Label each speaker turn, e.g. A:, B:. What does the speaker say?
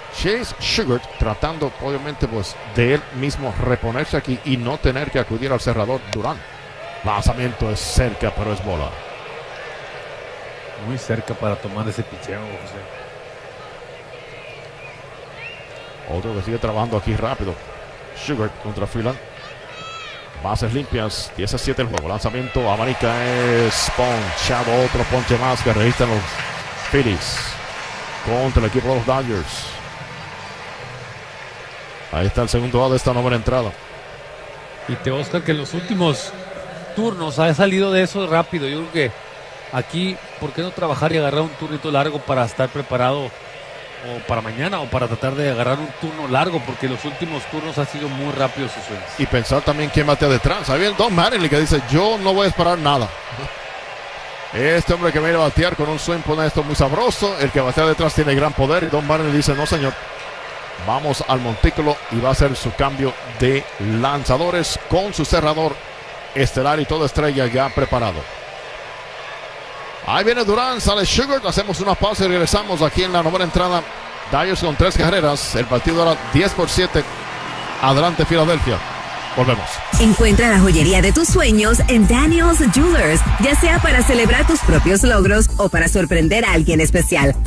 A: Chase Sugar tratando obviamente pues de él mismo reponerse aquí y no tener que acudir al cerrador Durán. Lanzamiento es cerca, pero es bola.
B: Muy cerca para tomar ese picheo, José.
A: Otro que sigue trabajando aquí rápido. Sugar contra Freeland. Bases limpias, 10-7 el juego. Lanzamiento, abanica es ponchado. Otro ponche más que registran los Phillies contra el equipo de los Dodgers. Ahí está el segundo out de esta novena entrada.
B: Y te Oscar que en los últimos turnos ha salido de eso rápido. Yo creo que aquí, ¿por qué no trabajar y agarrar un turnito largo para estar preparado o para mañana o para tratar de agarrar un turno largo? Porque los últimos turnos han sido muy rápidos sus swings.
A: Y pensar también quién batea detrás. Ahí viene Don Mattingly que dice, yo no voy a esperar nada. Este hombre que viene a batear con un swing pone esto muy sabroso. El que batea detrás tiene gran poder. Y Don Mattingly dice, no señor, vamos al montículo y va a hacer su cambio de lanzadores con su cerrador estelar y toda estrella ya preparado. Ahí viene Durán, sale Sugar, hacemos una pausa y regresamos aquí en la novena entrada. Dodgers con 3 carreras, el partido ahora 10-7, adelante Filadelfia. Volvemos.
C: Encuentra la joyería de tus sueños en Daniel's Jewelers, ya sea para celebrar tus propios logros o para sorprender a alguien especial.